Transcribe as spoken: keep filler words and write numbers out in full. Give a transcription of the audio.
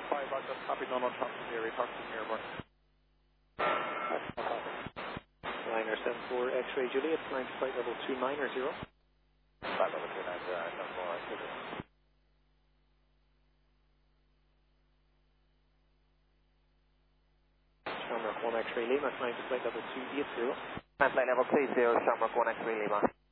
five, Roger, copy, no, no traffic here, talk to me airborne. Liner seven four X-ray Juliet, flying to flight level two nine zero. Flight level two nine zero, seven four X-ray. Shamrock one X-ray Lima, flying to flight level two eight zero. Flight level two zero, Shamrock one X-ray Lima.